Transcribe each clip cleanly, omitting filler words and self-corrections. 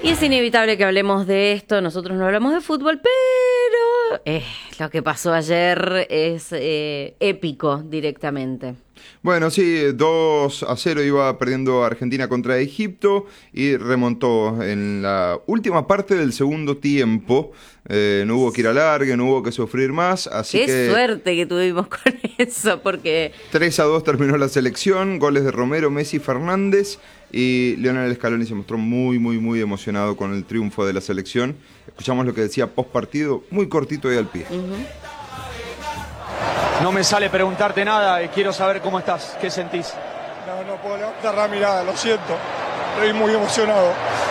Y es inevitable que hablemos de esto. Nosotros no hablamos de fútbol, pero lo que pasó ayer es épico directamente. Bueno, sí, 2-0 iba perdiendo Argentina contra Egipto y remontó en la última parte del segundo tiempo. No hubo que ir a alargue, no hubo que sufrir más, así Qué suerte que tuvimos con eso, porque 3-2 terminó la selección, goles de Romero, Messi, Fernández, y Lionel Scaloni se mostró muy emocionado con el triunfo de la selección. Escuchamos lo que decía post partido, muy cortito y al pie. No me sale preguntarte nada y quiero saber cómo estás, qué sentís. No puedo levantar la mirada, lo siento. Estoy muy emocionado.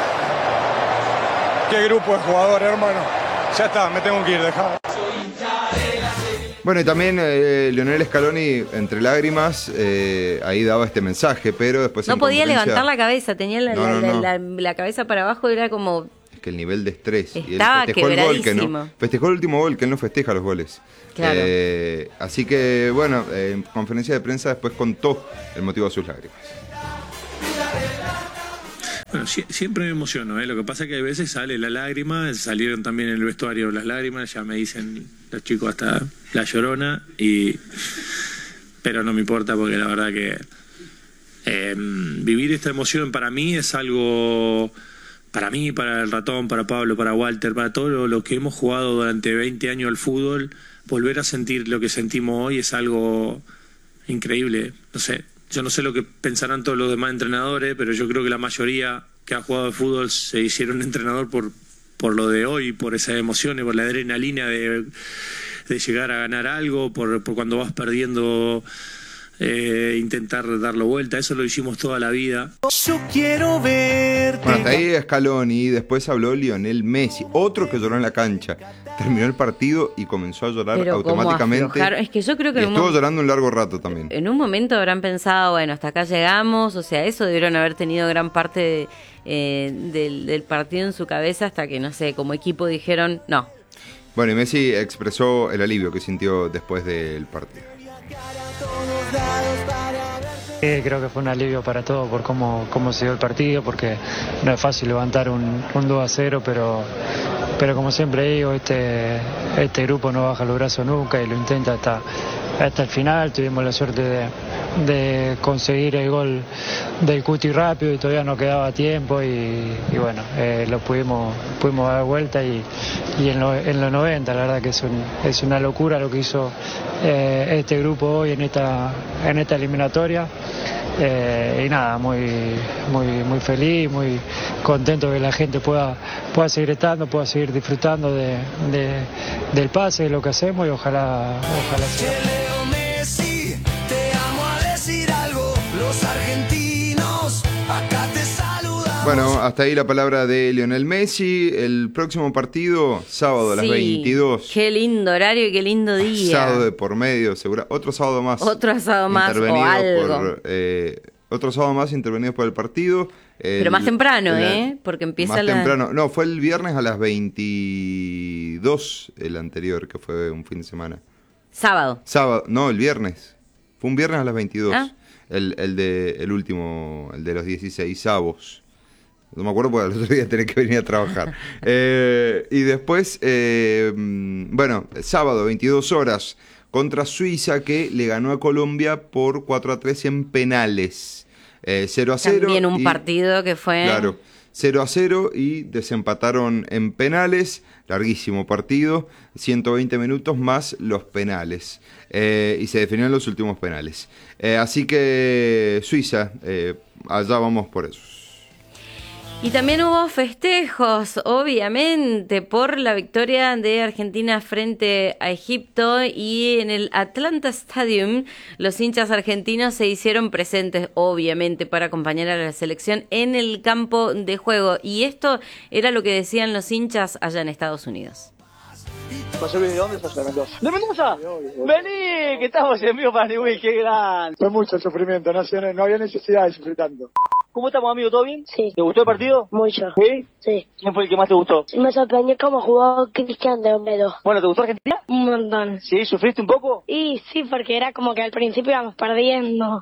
Qué grupo de jugadores, hermano. Ya está, me tengo que ir, dejado. Bueno, y también Lionel Scaloni, entre lágrimas, ahí daba este mensaje, pero después no podía levantar la cabeza, tenía la cabeza para abajo, era como... Es que el nivel de estrés. Estaba y él festejó el gol, que quebradísimo. no, festejó el último gol, que él no festeja los goles. Claro. Así que, bueno, en conferencia de prensa después contó el motivo de sus lágrimas. Bueno, siempre me emociono, ¿eh? Lo que pasa es que a veces sale la lágrima, salieron también en el vestuario las lágrimas, ya me dicen los chicos hasta la llorona, pero no me importa porque la verdad que vivir esta emoción para mí es algo, para mí, para el Ratón, para Pablo, para Walter, para todos los que hemos jugado durante 20 años al fútbol, volver a sentir lo que sentimos hoy es algo increíble, no sé. Yo no sé lo que pensarán todos los demás entrenadores, pero yo creo que la mayoría que ha jugado al fútbol se hicieron entrenador por lo de hoy, por esas emociones, por la adrenalina de llegar a ganar algo, por cuando vas perdiendo, intentar darlo vuelta. Eso lo hicimos toda la vida. Yo quiero verte. Bueno, hasta ahí Scaloni, después habló Lionel Messi, otro que lloró en la cancha. Terminó el partido y comenzó a llorar pero automáticamente. Es que yo creo que estuvo llorando un largo rato también. En un momento habrán pensado, bueno, hasta acá llegamos, o sea, eso debieron haber tenido gran parte del partido en su cabeza hasta que, no sé, como equipo dijeron, no. Bueno, y Messi expresó el alivio que sintió después del partido. Creo que fue un alivio para todos por cómo se dio el partido, porque no es fácil levantar un 2-0, pero como siempre digo, este grupo no baja los brazos nunca y lo intenta hasta el final. Tuvimos la suerte de conseguir el gol del Cuti rápido y todavía no quedaba tiempo y bueno, lo pudimos dar vuelta y en los 90 la verdad que es una locura lo que hizo este grupo hoy en esta eliminatoria. Y nada, muy feliz, muy contento que la gente pueda seguir estando, pueda seguir disfrutando del pase, de lo que hacemos y ojalá sea. Bueno, hasta ahí la palabra de Lionel Messi. El próximo partido, sábado a las 22. Qué lindo horario y qué lindo día. Sábado de por medio, seguro. Otro sábado más. Otro asado más o algo. Otro sábado más intervenidos por el partido. Pero más temprano, porque empieza más temprano. No, fue el viernes a las 22 el anterior, que fue un fin de semana. Sábado, no, el viernes. Fue un viernes a las 22. ¿Ah? El último, el de los 16avos. No me acuerdo porque al otro día tenés que venir a trabajar. Y después, bueno, sábado, 22 horas, contra Suiza, que le ganó a Colombia por 4-3 en penales. 0-0. También un partido que fue... Claro, 0-0 y desempataron en penales. Larguísimo partido, 120 minutos más los penales. Y se definió en los últimos penales. Así que Suiza, allá vamos por eso. Y también hubo festejos, obviamente, por la victoria de Argentina frente a Egipto, y en el Atlanta Stadium los hinchas argentinos se hicieron presentes, obviamente, para acompañar a la selección en el campo de juego. Y esto era lo que decían los hinchas allá en Estados Unidos. ¿De dónde sos? De Mendoza. ¿De Mendoza? Vení, que estamos en vivo para Newell, qué gran. Fue mucho sufrimiento, no había necesidad de sufrir tanto. ¿Cómo estamos, amigo? ¿Todo bien? Sí. ¿Te gustó el partido? Mucho. ¿Sí? Sí. ¿Quién fue el que más te gustó? Me sorprendió cómo jugó Cristian de Olmedo. Bueno, ¿te gustó Argentina? Un montón. ¿Sí? ¿Sufriste un poco? Y sí, porque era como que al principio íbamos perdiendo.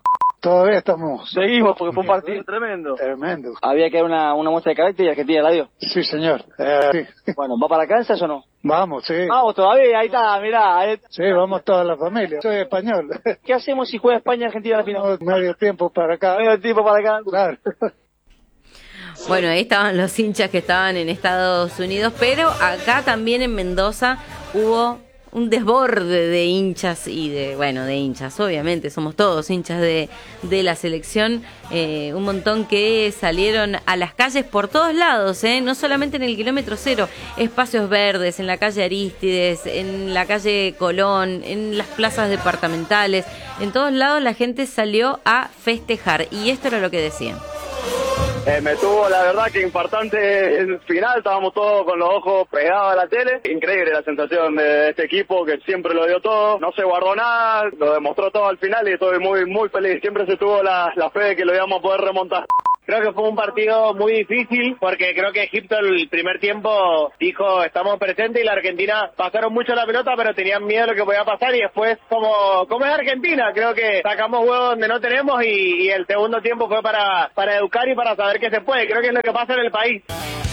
Todavía estamos. Seguimos porque fue un partido tremendo. Tremendo. Había que dar una muestra de carácter y Argentina la dio. Sí, señor. Sí. Bueno, ¿va para Kansas o no? Vamos, sí. Vamos todavía, ahí está, mirá. Sí, vamos toda la familia. Soy español. ¿Qué hacemos si juega España y Argentina la final? Medio tiempo para acá. Medio tiempo para acá. Claro. Bueno, ahí estaban los hinchas que estaban en Estados Unidos, pero acá también en Mendoza hubo un desborde de hinchas y de hinchas, obviamente, somos todos hinchas de la selección, un montón que salieron a las calles por todos lados, no solamente en el kilómetro cero, espacios verdes, en la calle Arístides, en la calle Colón, en las plazas departamentales, en todos lados la gente salió a festejar, y esto era lo que decían. Me tuvo, la verdad, que infartante el final, estábamos todos con los ojos pegados a la tele. Increíble la sensación de este equipo que siempre lo dio todo, no se guardó nada, lo demostró todo al final y estoy muy, muy feliz. Siempre se tuvo la fe de que lo íbamos a poder remontar. Creo que fue un partido muy difícil porque creo que Egipto el primer tiempo dijo estamos presentes y la Argentina pasaron mucho la pelota pero tenían miedo de lo que podía pasar y después como es Argentina, creo que sacamos huevos donde no tenemos y el segundo tiempo fue para educar y para saber que se puede. Creo que es lo que pasa en el país.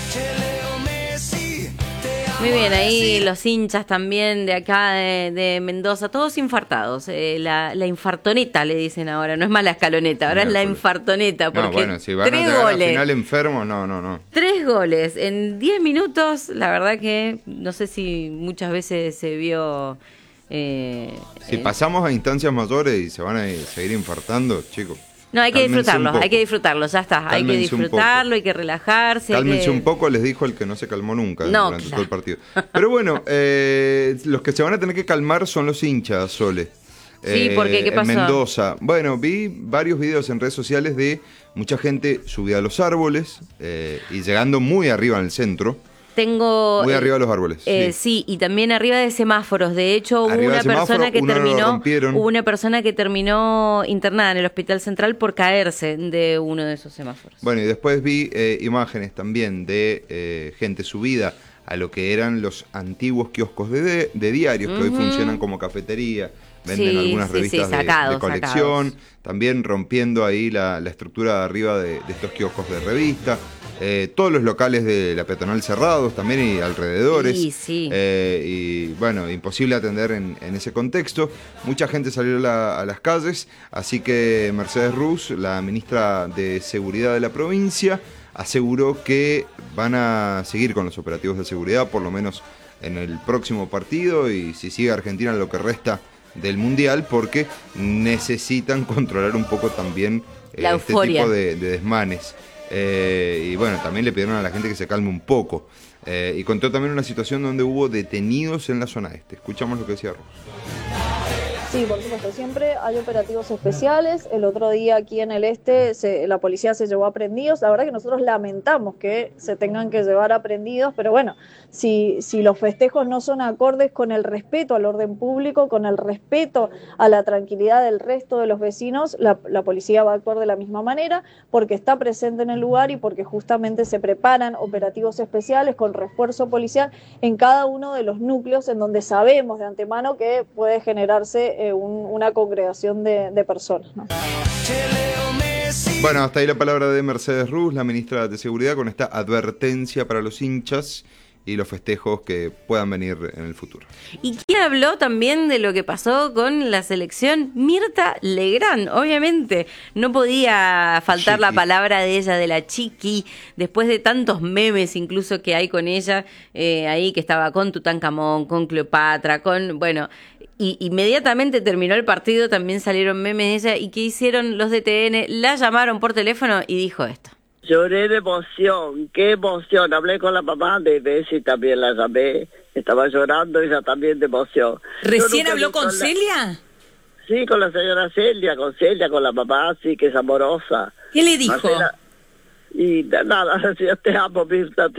Muy bien, ahí los hinchas también de acá de Mendoza, todos infartados. La infartoneta le dicen ahora, no es más la escaloneta, ahora es la infartoneta. Porque no, bueno, si van a llegar al final enfermos, no. 3 goles en 10 minutos, la verdad que no sé si muchas veces se vio... si pasamos a instancias mayores y se van a seguir infartando, chicos. No, hay que disfrutarlo, ya está. Hay que disfrutarlo, hay que relajarse. Cálmense un poco, les dijo el que no se calmó nunca durante todo el partido. Pero bueno, los que se van a tener que calmar son los hinchas, Sole. Sí, porque ¿qué pasó? En Mendoza. Bueno, vi varios videos en redes sociales de mucha gente subida a los árboles y llegando muy arriba en el centro. Muy arriba de los árboles. Sí, y también arriba de semáforos. De hecho, hubo una persona que terminó internada en el Hospital Central por caerse de uno de esos semáforos. Bueno, y después vi imágenes también de gente subida a lo que eran los antiguos kioscos de diarios, que hoy funcionan como cafetería, venden algunas revistas de colección, también rompiendo ahí la estructura de arriba de estos kioscos de revista. Todos los locales de la peatonal cerrados también y alrededores. Y bueno, imposible atender en ese contexto. Mucha gente salió a las calles, así que Mercedes Ruz, la ministra de Seguridad de la provincia, aseguró que van a seguir con los operativos de seguridad, por lo menos en el próximo partido, y si sigue Argentina lo que resta del Mundial, porque necesitan controlar un poco también este tipo de desmanes. Y bueno, también le pidieron a la gente que se calme un poco. Y contó también una situación donde hubo detenidos en la zona este. Escuchamos lo que decía Ross. Sí, por supuesto, siempre hay operativos especiales. El otro día aquí en el este la policía se llevó aprendidos. La verdad que nosotros lamentamos que se tengan que llevar aprendidos, pero bueno, si los festejos no son acordes con el respeto al orden público, con el respeto a la tranquilidad del resto de los vecinos, la policía va a actuar de la misma manera porque está presente en el lugar y porque justamente se preparan operativos especiales con refuerzo policial en cada uno de los núcleos en donde sabemos de antemano que puede generarse una congregación de personas, ¿no? Bueno, hasta ahí la palabra de Mercedes Ruz, la ministra de Seguridad, con esta advertencia para los hinchas y los festejos que puedan venir en el futuro. ¿Y quién habló también de lo que pasó con la selección? Mirta Legrand, obviamente. No podía faltar la palabra de ella, de la Chiqui, después de tantos memes incluso que hay con ella, ahí que estaba con Tutankamón, con Cleopatra, y inmediatamente terminó el partido, también salieron memes de ella. ¿Y qué hicieron los de TN? La llamaron por teléfono y dijo esto. Lloré de emoción, qué emoción. Hablé con la mamá de Bessie y también la llamé. Estaba llorando ella también de emoción. ¿Recién habló con Celia? Sí, con la señora Celia, con la mamá, sí, que es amorosa. ¿Qué le dijo? Marcela, y nada, decía, te amo, Mirta.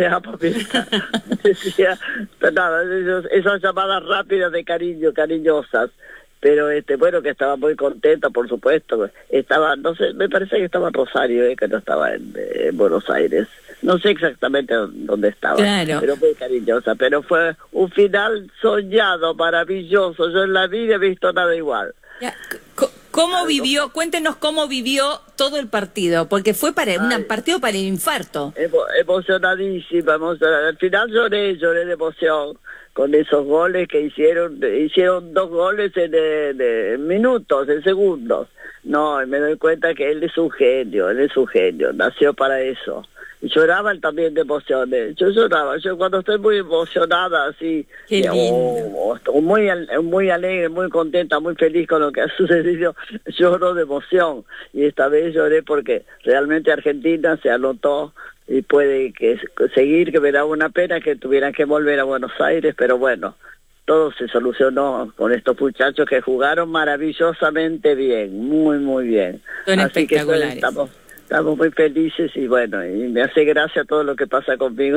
Decía, nada, esas llamadas rápidas de cariño, cariñosas. Pero bueno, que estaba muy contenta, por supuesto. Estaba, no sé, me parece que estaba en Rosario, que no estaba en Buenos Aires. No sé exactamente dónde estaba, pero muy cariñosa. Pero fue un final soñado, maravilloso. Yo en la vida he visto nada igual. Ya, Cuéntenos cómo vivió todo el partido, porque fue un partido para el infarto. Emocionadísima. Al final lloré de emoción con esos goles que hicieron 2 goles en minutos, en segundos. No, me doy cuenta que él es un genio, nació para eso. Y lloraban también de emociones. Yo lloraba, yo cuando estoy muy emocionada, así, muy alegre, muy contenta, muy feliz con lo que ha sucedido, lloro de emoción. Y esta vez lloré porque realmente Argentina se anotó y puede seguir, que me da una pena que tuvieran que volver a Buenos Aires, pero bueno, todo se solucionó con estos muchachos que jugaron maravillosamente bien, muy bien. Son así espectaculares. Que estamos muy felices y bueno, y me hace gracia todo lo que pasa conmigo.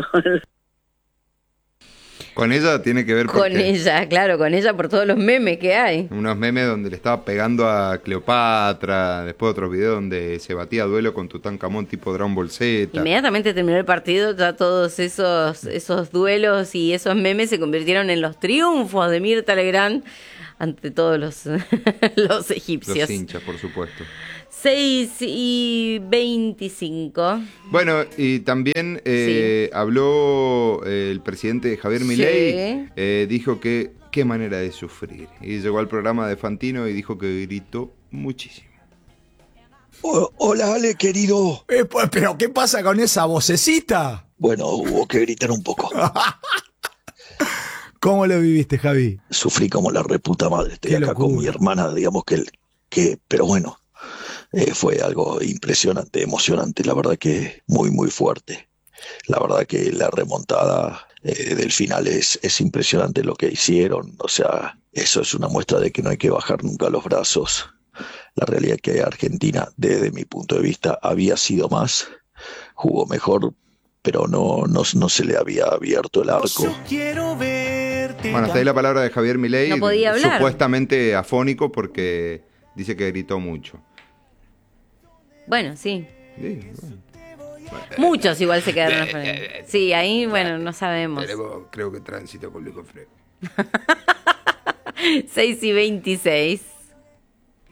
Con ella tiene que ver con ella por todos los memes que hay. Unos memes donde le estaba pegando a Cleopatra, después otros videos donde se batía a duelo con Tutankamón tipo Dragon Ball Z. Inmediatamente terminó el partido, ya todos esos duelos y esos memes se convirtieron en los triunfos de Mirta Legrand ante todos los egipcios. Los hinchas, por supuesto. 6:25. Bueno, y también habló el presidente Javier Milei, dijo que qué manera de sufrir. Y llegó al programa de Fantino y dijo que gritó muchísimo. Hola, Ale, querido. Pero, ¿qué pasa con esa vocecita? Bueno, hubo que gritar un poco. ¿Cómo lo viviste, Javi? Sufrí como la reputa madre. Estoy acá con mi hermana, digamos pero bueno. Fue algo impresionante, emocionante, la verdad que muy fuerte. La verdad que la remontada del final es impresionante lo que hicieron, o sea, eso es una muestra de que no hay que bajar nunca los brazos. La realidad es que Argentina, desde mi punto de vista, había sido más, jugó mejor, pero no se le había abierto el arco. Bueno, hasta ahí la palabra de Javier Milei, no podía hablar. Supuestamente afónico porque dice que gritó mucho. Bueno, sí. Muchos igual se quedaron afuera. Sí, ahí, bueno, no sabemos. Creo que tránsito con Luco Frey. 6:26.